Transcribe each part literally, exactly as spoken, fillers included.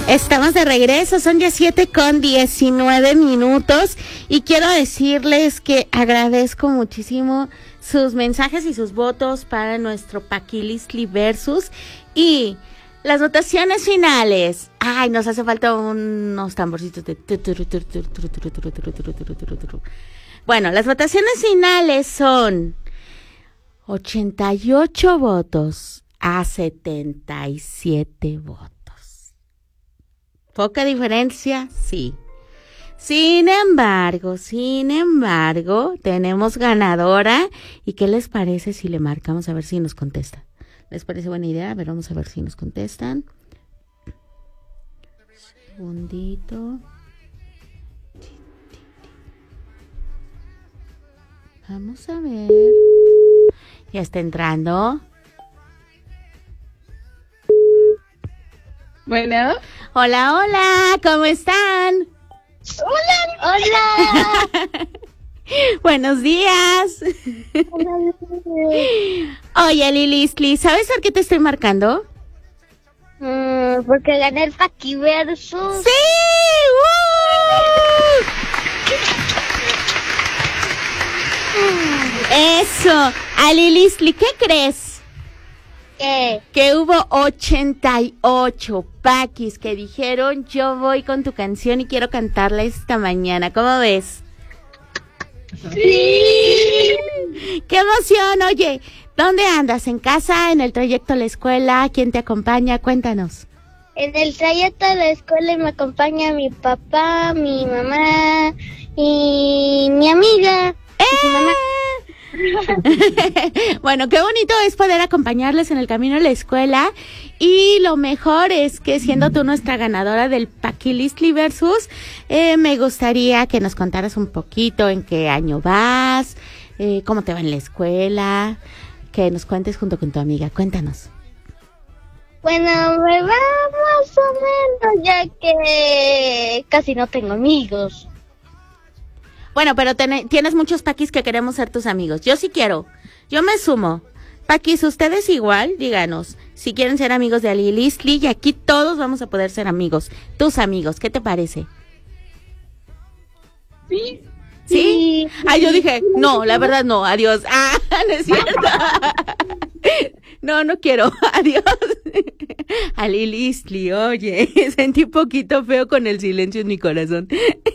Estamos de regreso, son ya siete con diecinueve minutos y quiero decirles que agradezco muchísimo sus mensajes y sus votos para nuestro Paquilistli Versus y las votaciones finales. Ay, nos hace falta unos tamborcitos de... Bueno, las votaciones finales son ochenta y ocho votos a setenta y siete votos. Poca diferencia, sí. Sin embargo, sin embargo, tenemos ganadora. ¿Y qué les parece si le marcamos a ver si nos contesta? ¿Les parece buena idea? A ver, vamos a ver si nos contestan. Segundito. Vamos a ver. Ya está entrando. Bueno. Hola, hola, ¿cómo están? Hola, hola. Buenos días. Oye, Lilistli, ¿sabes por qué te estoy marcando? Mm, porque gané el Paquiversus. ¡Sí! ¡Uh! Eso. A Lilistli, ¿qué crees? ¿Qué? Que hubo ochenta y ocho paquis que dijeron, yo voy con tu canción y quiero cantarla esta mañana. ¿Cómo ves? ¡Sí! ¡Qué emoción! Oye, ¿dónde andas? ¿En casa? ¿En el trayecto a la escuela? ¿Quién te acompaña? Cuéntanos. En el trayecto a la escuela me acompaña mi papá, mi mamá y mi amiga. ¡Eh! Mi mamá. Bueno, qué bonito es poder acompañarles en el camino a la escuela y lo mejor es que siendo tú nuestra ganadora del Paquilistli Versus, eh, me gustaría que nos contaras un poquito en qué año vas, eh, cómo te va en la escuela, que nos cuentes junto con tu amiga. Cuéntanos. Bueno, me va más o menos ya que casi no tengo amigos. Bueno, pero ten, tienes muchos paquis que queremos ser tus amigos. Yo sí quiero. Yo me sumo. Paquis, ustedes igual, díganos. Si quieren ser amigos de Lilistli, y aquí todos vamos a poder ser amigos. Tus amigos, ¿qué te parece? Sí. ¿Sí? Ah, yo dije, no, la verdad no, adiós. Ah, no es cierto. No, no quiero, adiós. A Lilistli, oye, sentí un poquito feo con el silencio en mi corazón.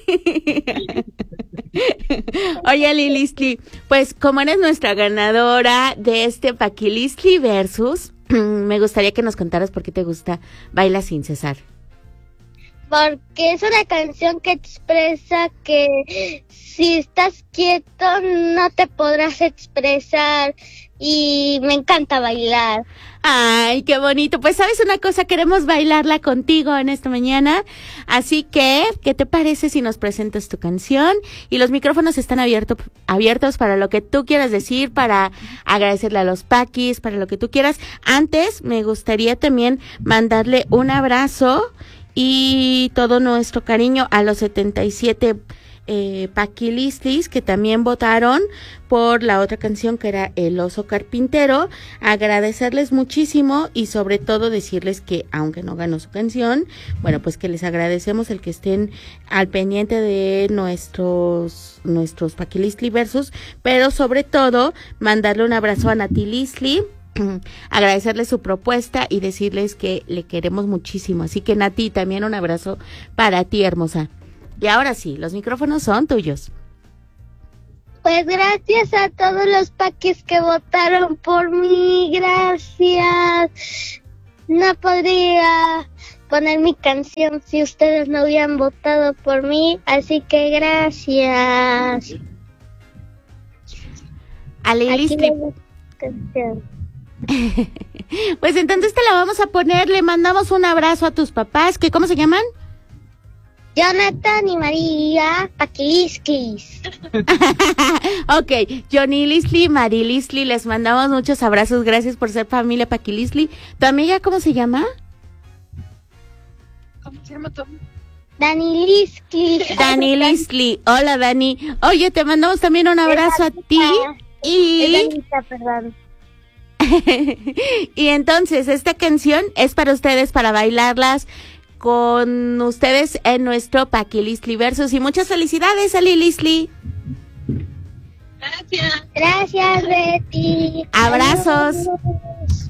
Oye, Lilistli, pues como eres nuestra ganadora de este Paquilistli Versus, me gustaría que nos contaras por qué te gusta Baila Sin Cesar. Porque es una canción que expresa que si estás quieto no te podrás expresar y me encanta bailar. Ay, qué bonito. Pues sabes una cosa, queremos bailarla contigo en esta mañana, así que, ¿qué te parece si nos presentas tu canción? Y los micrófonos están abierto, abiertos para lo que tú quieras decir, para agradecerle a los paquis, para lo que tú quieras. Antes, me gustaría también mandarle un abrazo y todo nuestro cariño a los setenta y siete eh, paquilistlis que también votaron por la otra canción que era El Oso Carpintero. Agradecerles muchísimo y sobre todo decirles que aunque no ganó su canción, bueno, pues que les agradecemos el que estén al pendiente de nuestros nuestros Paquilistli Versus, pero sobre todo mandarle un abrazo a Natilistli, agradecerles su propuesta y decirles que le queremos muchísimo. Así que Nati, también un abrazo para ti, hermosa. Y ahora sí, los micrófonos son tuyos. Pues gracias a todos los paquis que votaron por mí, gracias. No podría poner mi canción si ustedes no hubieran votado por mí, así que gracias. A Lilistli. Pues entonces te la vamos a poner, le mandamos un abrazo a tus papás, que ¿cómo se llaman? Jonathan y María Paquilistlis. Ok, Johnny Listli, Mari Listli, les mandamos muchos abrazos, gracias por ser familia Paquilistli. ¿Tu amiga cómo se llama? ¿Cómo se llama tu amiga? Dani Listli. Dani Listli, hola Dani. Oye, te mandamos también un abrazo a ti. Y... Danita, perdón. Y entonces, esta canción es para ustedes, para bailarlas con ustedes en nuestro Paquilistli Versus. Y muchas felicidades, Ali Lisli. Gracias. Gracias, Betty. Abrazos. Adiós.